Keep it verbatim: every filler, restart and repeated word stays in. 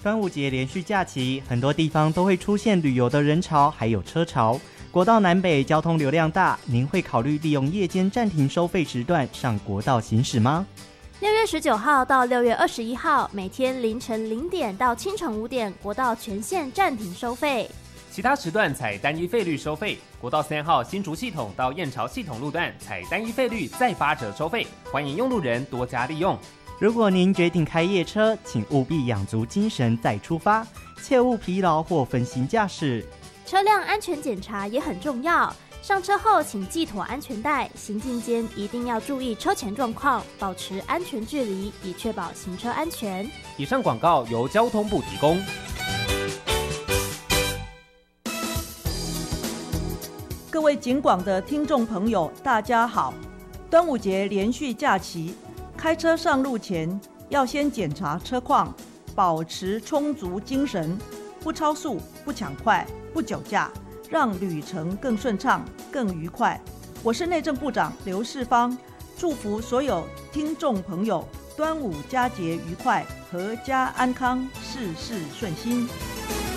端午节连续假期，很多地方都会出现旅游的人潮还有车潮。国道南北交通流量大，您会考虑利用夜间暂停收费时段上国道行驶吗？ 六月十九号到六月二十一号，每天凌晨零点到清晨五点，国道全线暂停收费。 其他时段采单一费率收费。国道三号新竹系统到燕巢系统路段采单一费率再八折收费，欢迎用路人多加利用。 如果您决定开夜车，请务必养足精神再出发，切勿疲劳或分心驾驶。 车辆安全检查也很重要，上车后请系妥安全带，行进间一定要注意车前状况，保持安全距离，以确保行车安全。 以上广告由交通部提供。 各位警广的听众朋友，大家好！端午节连续假期，开车上路前要先检查车况，保持充足精神，不超速、不抢快、不酒驾，让旅程更顺畅、更愉快。我是内政部长刘世芳，祝福所有听众朋友端午佳节愉快，阖家安康，事事顺心。